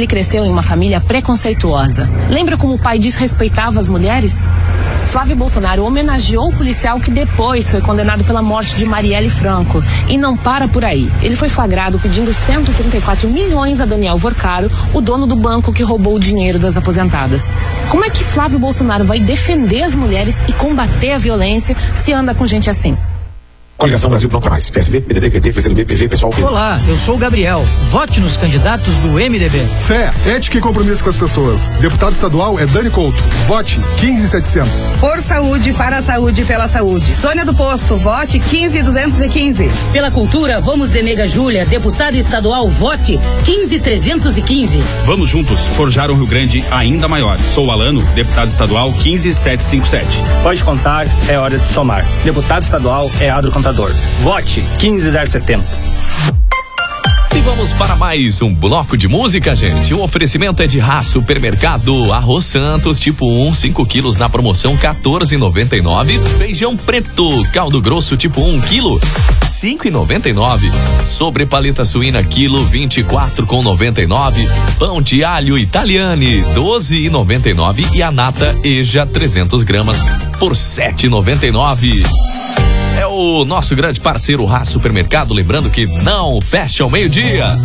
Ele cresceu em uma família preconceituosa. Lembra como o pai desrespeitava as mulheres? Flávio Bolsonaro homenageou o policial que depois foi condenado pela morte de Marielle Franco. E não para por aí. Ele foi flagrado pedindo 134 milhões a Daniel Vorcaro, o dono do banco que roubou o dinheiro das aposentadas. Como é que Flávio Bolsonaro vai defender as mulheres e combater a violência se anda com gente assim? Coligação Brasil Pronto Mais. PSB, PDT, PT, PCdoB, PV, PSOL. Olá, eu sou o Gabriel. Vote nos candidatos do MDB. Fé, ética e compromisso com as pessoas. Deputado estadual é Dani Couto. Vote 15700. Por saúde, para a saúde, pela saúde. Sônia do Posto, vote 15215. Pela cultura, vamos de Nega Júlia, deputada estadual, vote 15315. Vamos juntos forjar um Rio Grande ainda maior. Sou o Alano, deputado estadual 15757. Pode contar, é hora de somar. Deputado estadual é Adro Contador. Vote 15070. E vamos para mais um bloco de música, gente. O oferecimento é de Rá Supermercado, arroz Santos tipo 1, 5 quilos na promoção R$14,99. Feijão preto, caldo grosso tipo 1 quilo, R$5,99. Sobre paleta suína quilo, R$24,99. Pão de alho Italiane, R$12,99. E a nata Eja 300 gramas por R$7,99. É o nosso grande parceiro Rá Supermercado, lembrando que não fecha ao meio-dia.